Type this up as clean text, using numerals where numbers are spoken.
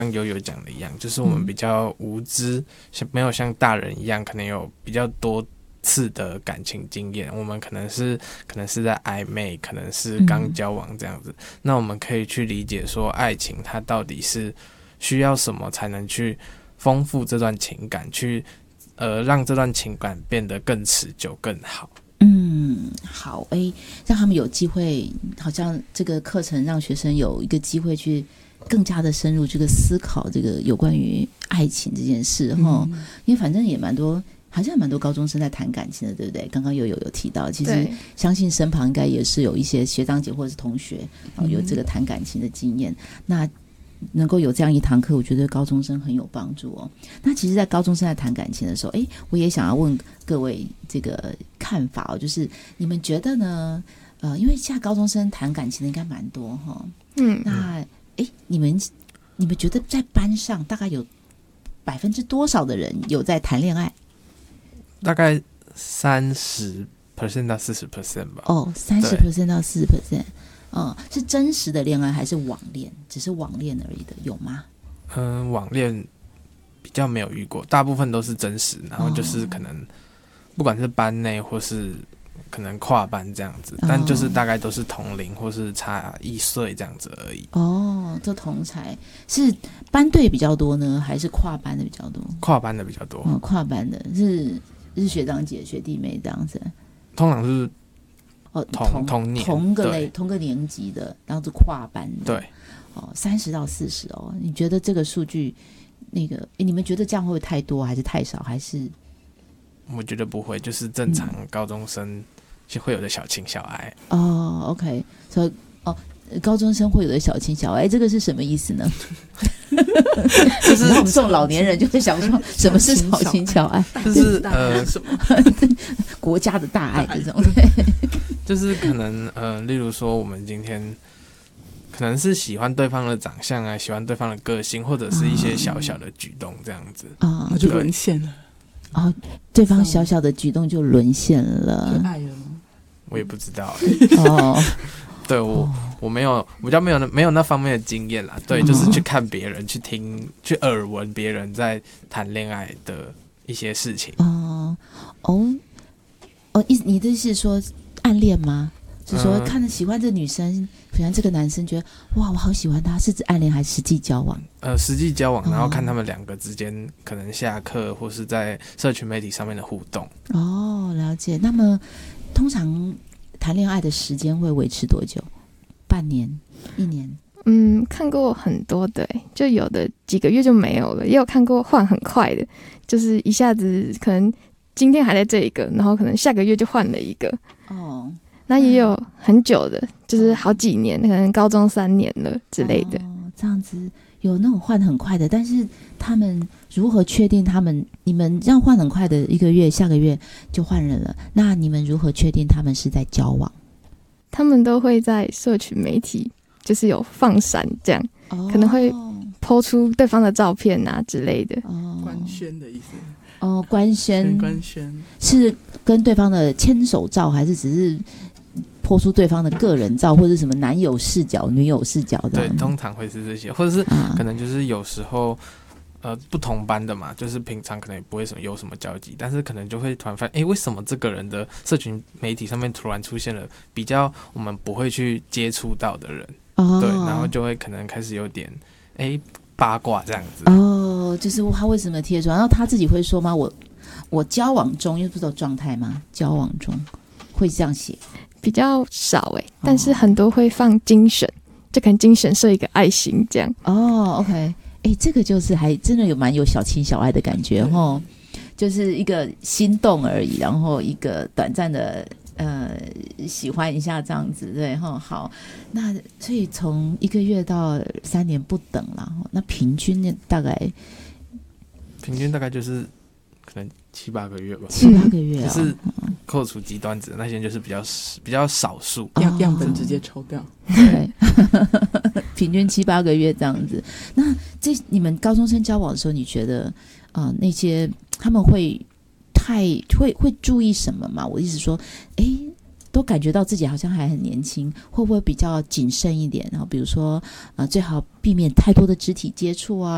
像悠悠讲的一样，就是我们比较无知，没有像大人一样可能有比较多次的感情经验，我们可能是在暧昧，可能是刚交往这样子，那我们可以去理解说爱情它到底是需要什么才能去丰富这段情感，去让这段情感变得更持久更好。 好，让他们有机会，好像这个课程让学生有一个机会去更加的深入这个思考这个有关于爱情这件事因为反正也蛮多，好像蛮多高中生在谈感情的，对不对？刚刚有提到，其实相信身旁应该也是有一些学长姐或者是同学有这个谈感情的经验，那能够有这样一堂课，我觉得高中生很有帮助那其实在高中生在谈感情的时候我也想要问各位这个看法就是你们觉得呢因为现在高中生谈感情的应该蛮多那你们觉得在班上大概有多少的人有在谈恋爱？ 大概30% 到40% 吧。 30% 到40%。是真实的恋爱还是网恋？只是网恋而已的，有吗？ 网恋比较没有遇过，大部分都是真实，然后就是可能不管是班内或是可能跨班这样子，但就是大概都是同龄或是差1岁这样子而已。 这同侪是班队比较多呢，还是跨班的比较多？ 跨班的比较多。 跨班的是学长姐学弟妹这样子， 通常是同个年级的，然后是跨班的。 对 ，30到40你觉得这个数据，你们觉得这样会不会太多，还是太少，还是？ 我觉得不会，就是正常高中生会有的小情小爱。 OK， 所以高中生会有的小情小爱，这个是什么意思呢？就是我们这种老年人就是想说，什么是小情小爱？ 就是什么国家的大爱这种。 就是可能例如说我们今天可能是喜欢对方的长相啊，喜欢对方的个性，或者是一些小小的举动这样子那就沦陷了。 对方小小的举动就沦陷了， 就爱了吗？ 我也不知道对，我没有，我比较没有那方面的经验啦。对，就是去看别人，去听，去耳闻别人在谈恋爱的一些事情。 你的是说暗恋吗？是说看着喜欢这女生，喜欢这个男生，觉得哇，我好喜欢他，是指暗恋还是实际交往？ 实际交往，然后看他们两个之间可能下课或是在社群媒体上面的互动。 了解。那么通常谈恋爱的时间会维持多久？半年、1年？ 看过很多的就有的几个月就没有了，也有看过换很快的，就是一下子可能今天还在这一个，然后可能下个月就换了一个。那也有很久的，就是好几年，可能高中3年了之类的。 这样子有那种换很快的，但是他们如何确定你们这样换很快的1个月，下个月就换人了？那你们如何确定他们是在交往？ 他们都会在社群媒体，就是有放闪这样，可能会 po 出对方的照片啊之类的。 官宣的意思。 官宣是跟对方的牵手照，还是只是po出对方的个人照，或者什么男友视角、女友视角的？ 对，通常会是这些，或者是可能就是有时候不同班的嘛，就是平常可能也不会有什么交集，但是可能就会突然发现，为什么这个人的社群媒体上面突然出现了比较我们不会去接触到的人？对，然后就会可能开始有点八卦这样子。 就是他为什么贴出来？然后他自己会说吗？我交往中，因为不是有状态吗？交往中会这样写？ 比较少但是很多会放精选，就可能精选设一个爱心这样。 OK， 这个就是还真的蛮有小情小爱的感觉就是一个心动而已，然后一个短暂的喜欢一下这样子，对好，那所以从1个月到3年不等啦，那平均大概就是可能7-8个月吧 ，7-8个月就是扣除极端值，那些就是比较少数， 样本直接抽掉。 对，平均7-8个月这样子。那你们高中生交往的时候，你觉得那些他们会注意什么吗？我意思说，都感觉到自己好像还很年轻，会不会比较谨慎一点？然后比如说最好避免太多的肢体接触啊，